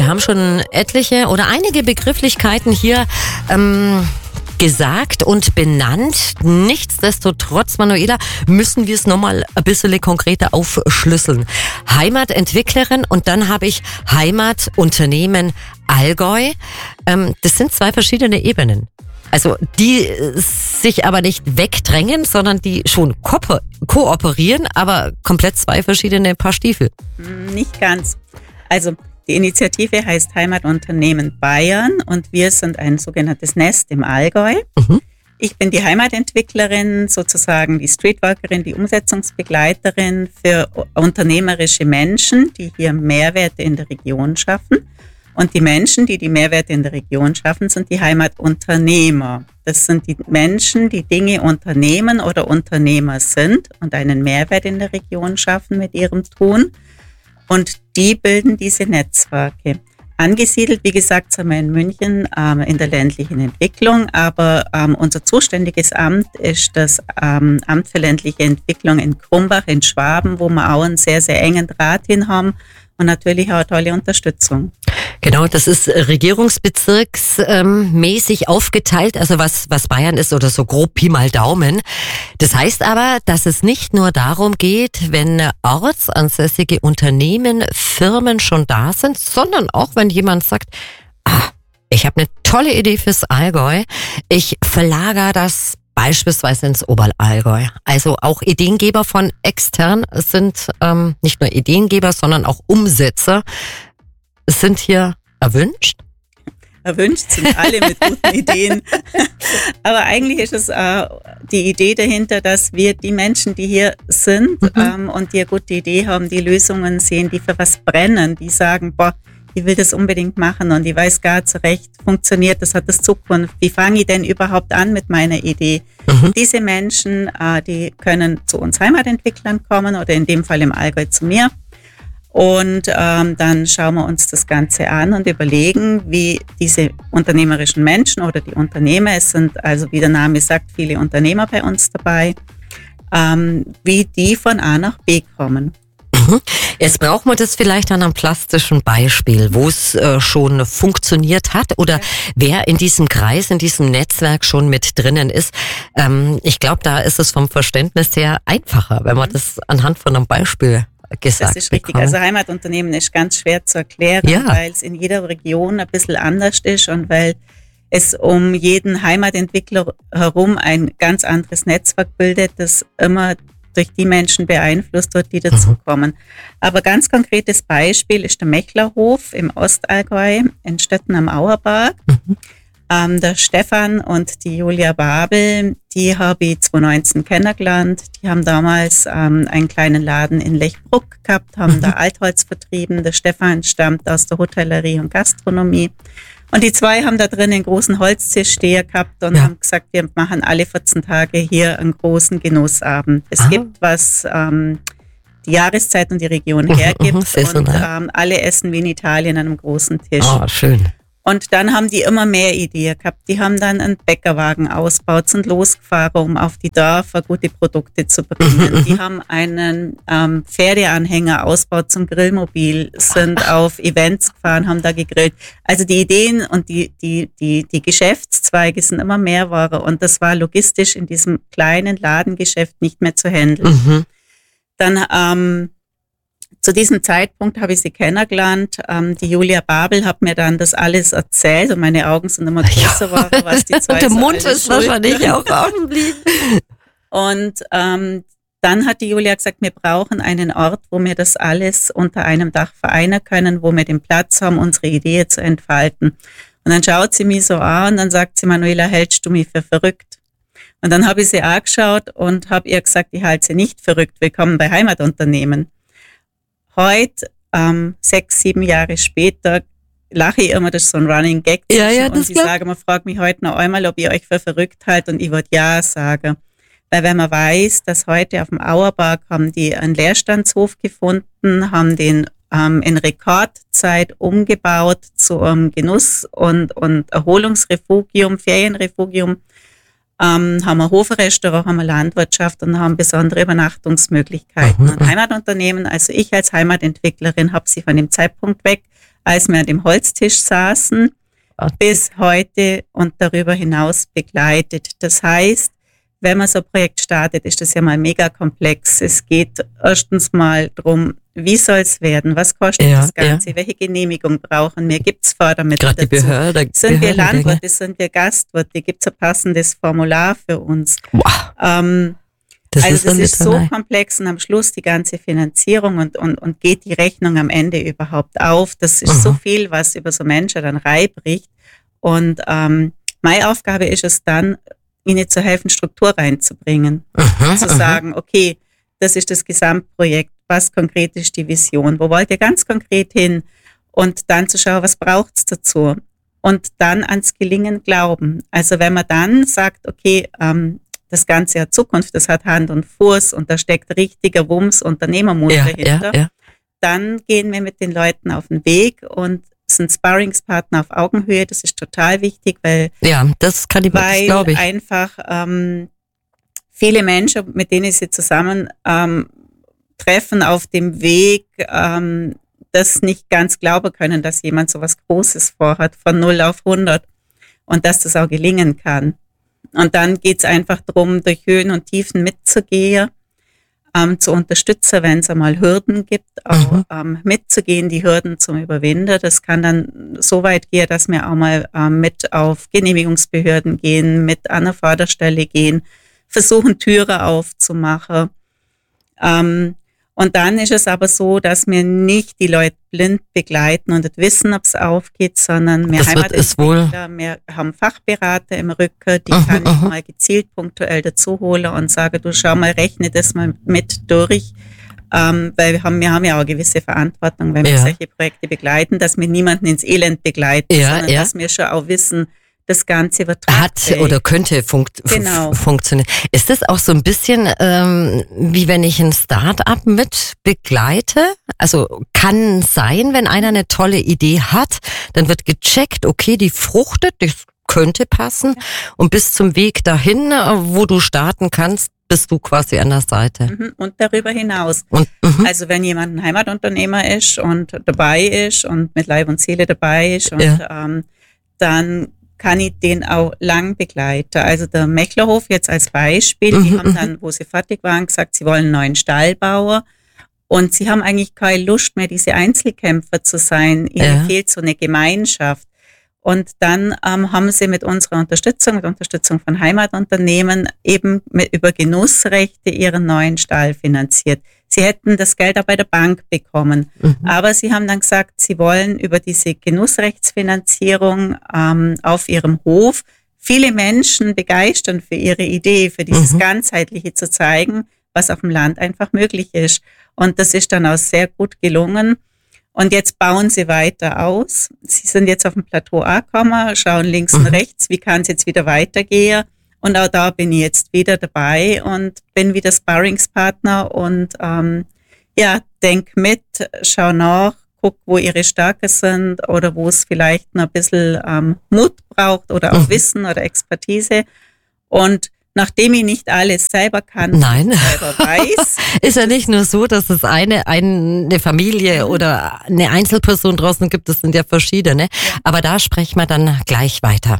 wir haben schon etliche oder einige Begrifflichkeiten hier gesagt und benannt. Nichtsdestotrotz, Manuela, müssen wir es nochmal ein bisschen konkreter aufschlüsseln. Heimatentwicklerin und dann habe ich Heimatunternehmen Allgäu. Das sind zwei verschiedene Ebenen. Also die sich aber nicht wegdrängen, sondern die schon kooperieren, aber komplett zwei verschiedene Paar Stiefel. Nicht ganz. Also die Initiative heißt Heimatunternehmen Bayern und wir sind ein sogenanntes Nest im Allgäu. Mhm. Ich bin die Heimatentwicklerin, sozusagen die Streetworkerin, die Umsetzungsbegleiterin für unternehmerische Menschen, die hier Mehrwerte in der Region schaffen. Und die Menschen, die die Mehrwerte in der Region schaffen, sind die Heimatunternehmer. Das sind die Menschen, die Dinge unternehmen oder Unternehmer sind und einen Mehrwert in der Region schaffen mit ihrem Tun. Und die bilden diese Netzwerke. Angesiedelt, wie gesagt, sind wir in München in der ländlichen Entwicklung, aber unser zuständiges Amt ist das Amt für ländliche Entwicklung in Krumbach in Schwaben, wo wir auch einen sehr, sehr engen Draht hin haben und natürlich auch eine tolle Unterstützung. Genau, das ist regierungsbezirksmäßig aufgeteilt, also was Bayern ist oder so grob Pi mal Daumen. Das heißt aber, dass es nicht nur darum geht, wenn ortsansässige Unternehmen, Firmen schon da sind, sondern auch wenn jemand sagt, ich habe eine tolle Idee fürs Allgäu, ich verlagere das beispielsweise ins Oberallgäu. Also auch Ideengeber von extern sind nicht nur Ideengeber, sondern auch Umsetzer sind hier erwünscht. Erwünscht sind alle mit guten Ideen. Aber eigentlich ist es die Idee dahinter, dass wir die Menschen, die hier sind und die eine gute Idee haben, die Lösungen sehen, die für was brennen, die sagen, ich will das unbedingt machen und ich weiß gar nicht so recht, funktioniert das, hat das Zukunft, wie fange ich denn überhaupt an mit meiner Idee? Diese Menschen, die können zu uns Heimatentwicklern kommen oder in dem Fall im Allgäu zu mir. Und dann schauen wir uns das Ganze an und überlegen, wie diese unternehmerischen Menschen oder die Unternehmer, es sind also, wie der Name sagt, viele Unternehmer bei uns dabei, wie die von A nach B kommen. Jetzt brauchen wir das vielleicht an einem plastischen Beispiel, wo es schon funktioniert hat oder wer in diesem Kreis, in diesem Netzwerk schon mit drinnen ist. Ich glaube, da ist es vom Verständnis her einfacher, wenn man das anhand von einem Beispiel gesagt Das ist richtig. bekommen. Also Heimatunternehmen ist ganz schwer zu erklären, weil es in jeder Region ein bisschen anders ist und weil es um jeden Heimatentwickler herum ein ganz anderes Netzwerk bildet, das immer durch die Menschen beeinflusst wird, die dazukommen. Aber ganz konkretes Beispiel ist der Mechlerhof im Ostallgäu in Stötten am Auerberg. Der Stefan und die Julia Babel, die habe ich 2019 kennengelernt. Die haben damals einen kleinen Laden in Lechbruck gehabt, haben da Altholz vertrieben. Der Stefan stammt aus der Hotellerie und Gastronomie. Und die zwei haben da drin einen großen Holztischsteher gehabt und haben gesagt, wir machen alle 14 Tage hier einen großen Genussabend. Es gibt, was die Jahreszeit und die Region hergibt. Und alle essen wie in Italien an einem großen Tisch. Oh, schön. Und dann haben die immer mehr Ideen gehabt. Die haben dann einen Bäckerwagen ausgebaut, sind losgefahren, um auf die Dörfer gute Produkte zu bringen. Die haben einen Pferdeanhänger ausgebaut zum Grillmobil, sind auf Events gefahren, haben da gegrillt. Also die Ideen und die Geschäftszweige sind immer mehr geworden. Und das war logistisch in diesem kleinen Ladengeschäft nicht mehr zu handeln. Dann zu diesem Zeitpunkt habe ich sie kennengelernt. Die Julia Babel hat mir dann das alles erzählt und meine Augen sind immer größer geworden, was die zwei und der so Mund ist wahrscheinlich auch offen geblieben. Und dann hat die Julia gesagt, wir brauchen einen Ort, wo wir das alles unter einem Dach vereinen können, wo wir den Platz haben, unsere Idee zu entfalten. Und dann schaut sie mich so an und dann sagt sie, Manuela, hältst du mich für verrückt? Und dann habe ich sie angeschaut und habe ihr gesagt, ich halte sie nicht verrückt. Willkommen bei Heimatunternehmen. Heute, 6, 7 Jahre später, lache ich immer, das ist so ein Running Gag. Und ich sage, man fragt mich heute noch einmal, ob ich euch für verrückt halte und ich würde ja sagen. Weil wenn man weiß, dass heute auf dem Auerberg haben die einen Leerstandshof gefunden, haben den in Rekordzeit umgebaut zu einem Genuss- und Erholungsrefugium, Ferienrefugium, haben ein Hofrestaurant, haben eine Landwirtschaft und haben besondere Übernachtungsmöglichkeiten. Und Heimatunternehmen, also ich als Heimatentwicklerin, habe sie von dem Zeitpunkt weg als wir an dem Holztisch saßen, bis heute und darüber hinaus begleitet. Das heißt, wenn man so ein Projekt startet, ist das ja mal mega komplex. Es geht erstens mal darum, wie soll es werden? Was kostet das Ganze? Welche Genehmigung brauchen wir? Gibt es Fördermittel dazu? Die Behörde, sind wir Landwirte? Sind wir Gastwirte? Gibt es ein passendes Formular für uns? Wow. Das ist so komplex und am Schluss die ganze Finanzierung und geht die Rechnung am Ende überhaupt auf? Das ist so viel, was über so Menschen dann reinbricht. Und meine Aufgabe ist es dann, ihnen zu helfen, Struktur reinzubringen. Zu sagen, okay, das ist das Gesamtprojekt, was konkret ist die Vision, wo wollt ihr ganz konkret hin? Und dann zu schauen, was braucht's dazu? Und dann ans Gelingen glauben. Also wenn man dann sagt, okay, das Ganze hat Zukunft, das hat Hand und Fuß und da steckt richtiger Wumms, Unternehmermut dahinter, dann gehen wir mit den Leuten auf den Weg und sind Sparringspartner auf Augenhöhe, das ist total wichtig, weil das kann ich glaube ich. Einfach viele Menschen, mit denen sie zusammen treffen auf dem Weg, das nicht ganz glauben können, dass jemand so was Großes vorhat, von 0 auf 100 und dass das auch gelingen kann. Und dann geht es einfach darum, durch Höhen und Tiefen mitzugehen, zu unterstützen, wenn es einmal Hürden gibt, auch mitzugehen, die Hürden zum Überwinden. Das kann dann so weit gehen, dass wir auch mal mit auf Genehmigungsbehörden gehen, mit an der Förderstelle gehen, versuchen Türen aufzumachen. Und dann ist es aber so, dass wir nicht die Leute blind begleiten und nicht wissen, ob es aufgeht, sondern wir wir haben Fachberater im Rücken, die kann ich mal gezielt punktuell dazu holen und sage, du schau mal, rechne das mal mit durch, weil wir haben ja auch eine gewisse Verantwortung, wenn wir solche Projekte begleiten, dass wir niemanden ins Elend begleiten, sondern dass wir schon auch wissen, das Ganze wird hat oder könnte funktionieren. Ist das auch so ein bisschen wie wenn ich ein Start-up mit begleite? Also kann sein, wenn einer eine tolle Idee hat, dann wird gecheckt, okay, die fruchtet, das könnte passen und bis zum Weg dahin, wo du starten kannst, bist du quasi an der Seite. Und darüber hinaus. Also wenn jemand ein Heimatunternehmer ist und dabei ist und mit Leib und Seele dabei ist und dann kann ich den auch lang begleiten. Also der Mechlerhof jetzt als Beispiel, die haben dann, wo sie fertig waren, gesagt, sie wollen einen neuen Stall bauen und sie haben eigentlich keine Lust mehr, diese Einzelkämpfer zu sein. Ihnen fehlt so eine Gemeinschaft. Und dann haben sie mit unserer Unterstützung, mit Unterstützung von Heimatunternehmen eben über Genussrechte ihren neuen Stall finanziert. Sie hätten das Geld auch bei der Bank bekommen. Aber sie haben dann gesagt, sie wollen über diese Genussrechtsfinanzierung auf ihrem Hof viele Menschen begeistern für ihre Idee, für dieses Ganzheitliche zu zeigen, was auf dem Land einfach möglich ist. Und das ist dann auch sehr gut gelungen. Und jetzt bauen sie weiter aus. Sie sind jetzt auf dem Plateau angekommen, schauen links und rechts, wie kann es jetzt wieder weitergehen. Und auch da bin ich jetzt wieder dabei und bin wieder Sparringspartner und denk mit, schau nach, guck, wo ihre Stärken sind oder wo es vielleicht noch ein bisschen Mut braucht oder auch Wissen oder Expertise. Und nachdem ich nicht alles selber kann, selber weiß. Ist ja nicht nur so, dass es eine Familie oder eine Einzelperson draußen gibt, das sind ja verschiedene. Aber da sprechen wir dann gleich weiter.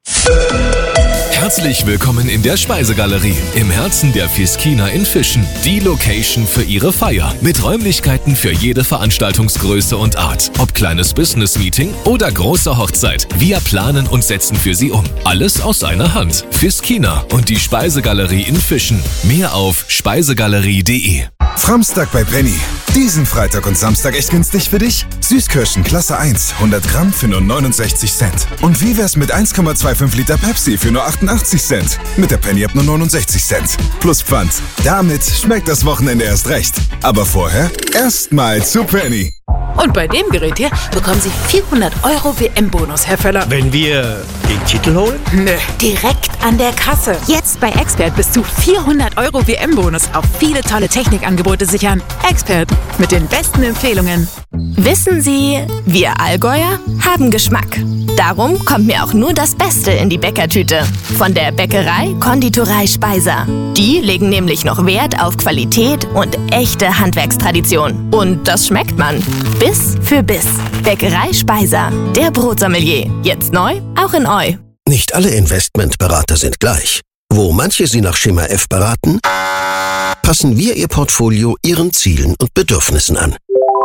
Herzlich willkommen in der Speisegalerie, im Herzen der Fiskina in Fischen. Die Location für Ihre Feier. Mit Räumlichkeiten für jede Veranstaltungsgröße und Art. Ob kleines Business-Meeting oder große Hochzeit. Wir planen und setzen für Sie um. Alles aus einer Hand. Fiskina und die Speisegalerie in Fischen. Mehr auf speisegalerie.de. Framstag bei Penny. Diesen Freitag und Samstag echt günstig für dich? Süßkirschen Klasse 1, 100 Gramm für nur 69 Cent. Und wie wär's mit 1,25 Liter Pepsi für nur 88 Cent? Mit der Penny ab nur 69 Cent. Plus Pfand. Damit schmeckt das Wochenende erst recht. Aber vorher erstmal zu Penny. Und bei dem Gerät hier bekommen Sie 400 € WM-Bonus, Herr Völler. Wenn wir den Titel holen? Nö, direkt an der Kasse. Jetzt bei Expert bis zu 400 € WM-Bonus auf viele tolle Technikangebote sichern. Expert mit den besten Empfehlungen. Wissen Sie, wir Allgäuer haben Geschmack. Darum kommt mir auch nur das Beste in die Bäckertüte. Von der Bäckerei Konditorei Speiser. Die legen nämlich noch Wert auf Qualität und echte Handwerkstradition. Und das schmeckt man. Biss für Biss. Bäckerei Speiser. Der Brotsommelier. Jetzt neu, auch in Eu. Nicht alle Investmentberater sind gleich. Wo manche Sie nach Schema F beraten, passen wir Ihr Portfolio Ihren Zielen und Bedürfnissen an.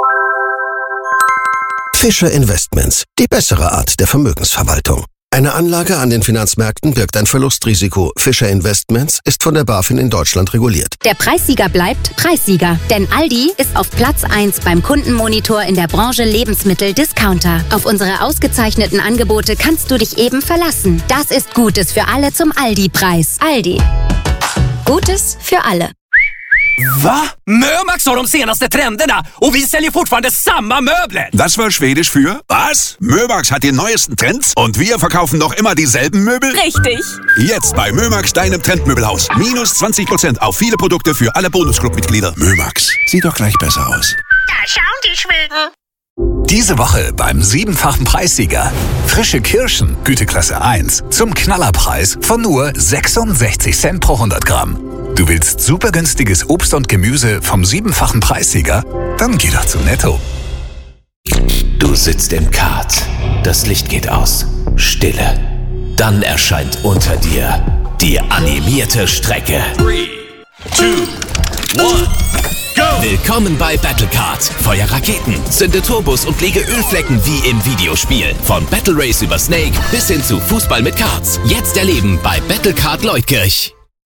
Fischer Investments, die bessere Art der Vermögensverwaltung. Eine Anlage an den Finanzmärkten birgt ein Verlustrisiko. Fischer Investments ist von der BaFin in Deutschland reguliert. Der Preissieger bleibt Preissieger, denn Aldi ist auf Platz 1 beim Kundenmonitor in der Branche Lebensmittel-Discounter. Auf unsere ausgezeichneten Angebote kannst du dich eben verlassen. Das ist Gutes für alle zum Aldi-Preis. Aldi. Gutes für alle. Va? Mömax har de senaste trenderna och vi säljer fortfarande samma möbler. Das war Schwedisch für was? Mömax hat die neuesten Trends und wir verkaufen noch immer dieselben Möbel? Richtig. Jetzt bei Mömax, deinem Trendmöbelhaus. Minus 20% auf viele Produkte für alle Bonusclub-Mitglieder. Mömax, sieht doch gleich besser aus. Da schauen die Schweden. Diese Woche beim 7-fachen Preissieger. Frische Kirschen, Güteklasse 1, zum Knallerpreis von nur 66 Cent pro 100 Gramm. Du willst super günstiges Obst und Gemüse vom 7-fachen Preissieger? Dann geh doch zu Netto. Du sitzt im Kart. Das Licht geht aus. Stille. Dann erscheint unter dir die animierte Strecke. 3, 2, 1... Go! Willkommen bei Battlecard. Feuer Raketen, zünde Turbos und lege Ölflecken wie im Videospiel. Von Battle Race über Snake bis hin zu Fußball mit Karts. Jetzt erleben bei Battlecard Leutkirch.